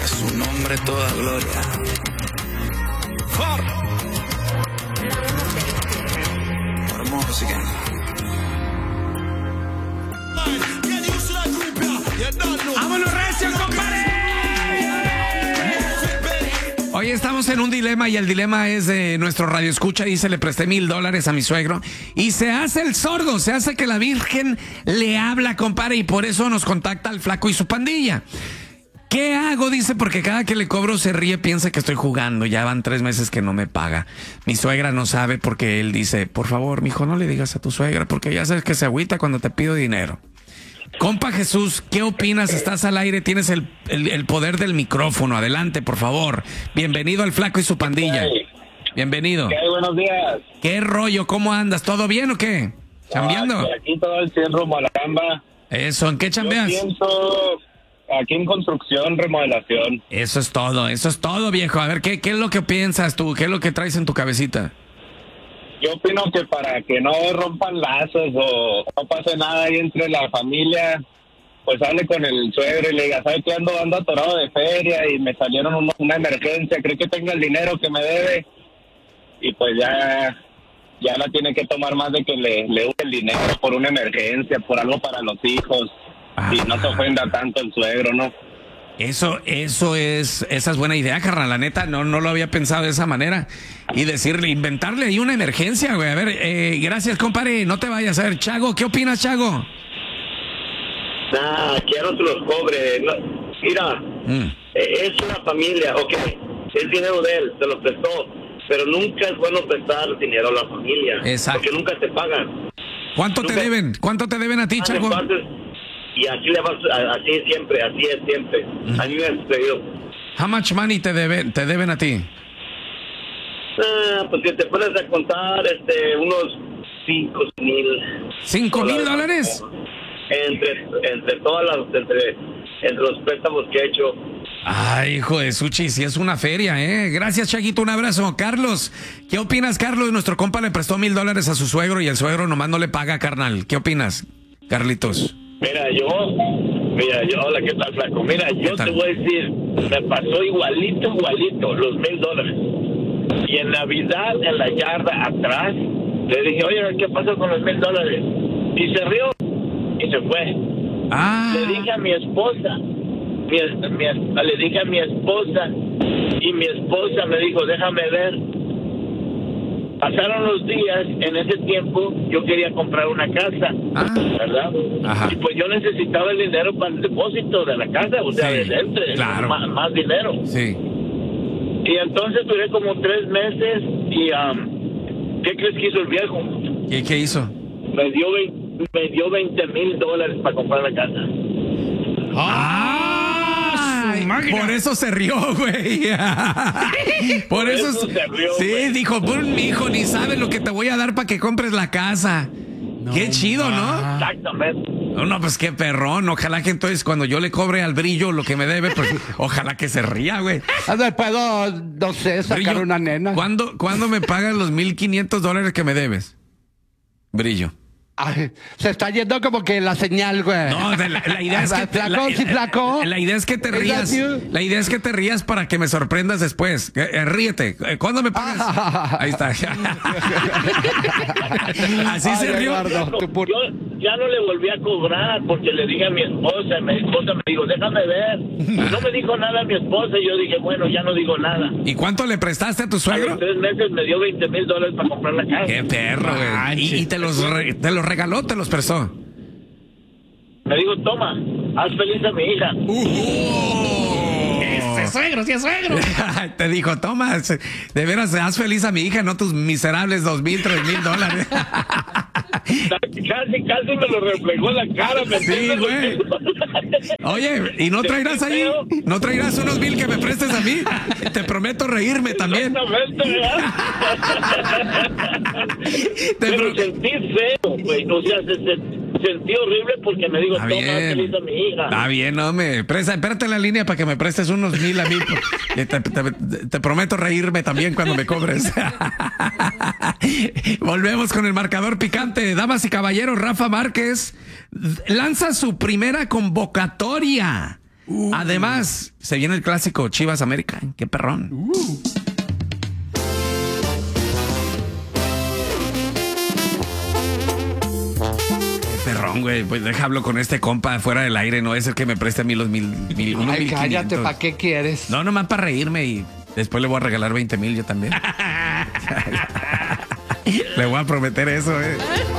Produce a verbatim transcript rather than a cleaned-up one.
a su nombre toda gloria. For. Por música. ¡Vámonos recio, compadre! Hoy estamos en un dilema y el dilema es de nuestro radioescucha. Dice, le presté mil dólares a mi suegro y se hace el sordo, se hace que la Virgen le habla, compadre, y por eso nos contacta al flaco y su pandilla. ¿Qué hago? Dice, porque cada que le cobro se ríe, piensa que estoy jugando. Ya van tres meses que no me paga. Mi suegra no sabe porque él dice, por favor, mijo, no le digas a tu suegra, porque ya sabes que se agüita cuando te pido dinero. Compa Jesús, ¿qué opinas? Estás al aire, tienes el, el, el poder del micrófono. Adelante, por favor. Bienvenido al flaco y su pandilla. Bienvenido. ¿Qué hay? Buenos días. ¿Qué rollo? ¿Cómo andas? ¿Todo bien o qué? ¿Chambeando? Ah, aquí todo el cien rumbo a la chamba. Eso, ¿en qué chambeas? Yo pienso aquí en construcción, remodelación. Eso es todo, eso es todo, viejo. A ver, ¿qué, qué es lo que piensas tú? ¿Qué es lo que traes en tu cabecita? Yo opino que para que no rompan lazos o no pase nada ahí entre la familia, pues hable con el suegro y le diga, ¿sabes qué? Ando, ando atorado de feria y me salieron un, una emergencia, creo que tenga el dinero que me debe. Y pues ya, ya la tiene que tomar más de que le, le use el dinero por una emergencia, por algo para los hijos. Ah. Y no se ofenda tanto el suegro, ¿no? Eso, eso es, esa es buena idea, carnal. La neta, no, no lo había pensado de esa manera. Y decirle, inventarle ahí una emergencia, güey. A ver, eh, gracias, compadre. No te vayas. A ver, Chago, ¿qué opinas, Chago? Nah, que no te los cobre. No, mira, mm. es una familia, ok. Es dinero de él, te lo prestó. Pero nunca es bueno prestar dinero a la familia. Exacto. Porque nunca te pagan. ¿Cuánto nunca... te deben? ¿Cuánto te deben a ti, Chago? Y así le vas, así es siempre, así es siempre. Mm. A mí me ha sucedido. How much money te deben, te deben a ti? Ah, pues que te puedes a contar este, unos cinco mil. ¿Cinco mil dólares? Entre, entre todas las, entre, entre los préstamos que he hecho. Ay, hijo de Suchi, si es una feria, ¿eh? Gracias, Chaguito, un abrazo. Carlos, ¿qué opinas, Carlos? Nuestro compa le prestó mil dólares a su suegro y el suegro nomás no le paga, carnal. ¿Qué opinas, Carlitos? Mira, yo, mira, yo, hola, ¿qué tal, flaco? Mira, yo te voy a decir, me pasó igualito, igualito, los mil dólares. Y en Navidad, en la yarda atrás, le dije, oye, ¿qué pasó con los mil dólares? Y se rió y se fue. Ah. Le dije a mi esposa, mi, mi, le dije a mi esposa, y mi esposa me dijo, déjame ver. Pasaron los días, en ese tiempo yo quería comprar una casa, ah, ¿verdad? Ajá. Y pues yo necesitaba el dinero para el depósito de la casa, o sea, sí, de entre, claro. más, más dinero. Sí. Y entonces duré como tres meses y, um, ¿qué crees que hizo el viejo? ¿Qué, qué hizo? Me dio, me dio veinte mil dólares para comprar la casa. ¡Ah! Por eso se rió, güey. Por, Por eso, eso se rió. Sí, güey. Dijo, pues mi hijo, ni sabes lo que te voy a dar para que compres la casa. No, qué chido, ¿no? Exactamente. No, no, pues qué perrón. Ojalá que entonces cuando yo le cobre al Brillo lo que me debe, pues ojalá que se ría, güey. A ver, puedo, no sé, sacar Brillo, una nena. ¿Cuándo, ¿Cuándo me pagas los mil quinientos dólares que me debes? Brillo. Ay, se está yendo como que la señal, güey. No, la, la idea es que flaco, la, sí, flaco. La, la idea es que te rías. La idea es que te rías para que me sorprendas después. Eh, ríete. ¿Cuándo me pagas? Ah. Ahí está. Así Ay, se rió. Eduardo, yo ya no le volví a cobrar porque le dije a mi esposa, mi esposa me dijo, déjame ver. No me dijo nada a mi esposa y yo dije, bueno, ya no digo nada. ¿Y cuánto le prestaste a tu suegro? A los tres meses me dio veinte mil dólares para comprar la casa. Qué perro, güey. Y, y te los re, te los regaló, te los prestó. Me dijo, toma, haz feliz a mi hija. Uh, ¡Ese suegro, sí es suegro! Te dijo, toma, de veras, haz feliz a mi hija, no tus miserables dos mil, tres mil dólares. Casi, casi me lo reflejó en la cara. ¿Me sí, güey. Oye, ¿y no traerás ahí? ¿No traerás unos mil que me prestes a mí? Te prometo reírme también. Te Pero pro... sentí feo, güey. O sea, se, se, sentí horrible porque me dijo, toma, feliz a mi hija. Está bien, no me presta, espérate en la línea para que me prestes unos mil a mí. Te, te, te, te prometo reírme también cuando me cobres. Volvemos con el marcador picante. Damas y caballeros, Rafa Márquez lanza su primera convocatoria Uh. Además, se viene el clásico Chivas América. Qué perrón. Uh. Perrón, güey, pues déjalo con este compa fuera del aire, no es el que me preste a mí los mil, mil unos Ay, mil cállate, quinientos. ¿para qué quieres? No, nomás para reírme y después le voy a regalar veinte mil yo también. Le voy a prometer eso, eh.